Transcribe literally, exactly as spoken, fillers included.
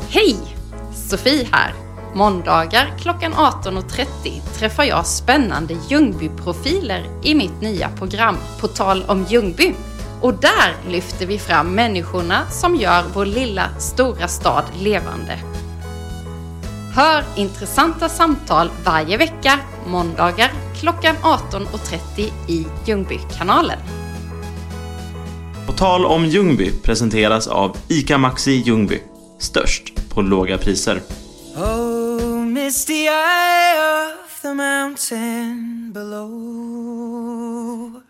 Hej! Sofie här. Måndagar klockan arton och trettio träffar jag spännande Ljungby-profiler i mitt nya program På tal om Ljungby. Och där lyfter vi fram människorna som gör vår lilla stora stad levande. Hör intressanta samtal varje vecka, måndagar klockan arton och trettio i Ljungby-kanalen. På tal om Ljungby presenteras av ICA Maxi Ljungby. Störst på låga priser. Oh, misty eye of the mountain below.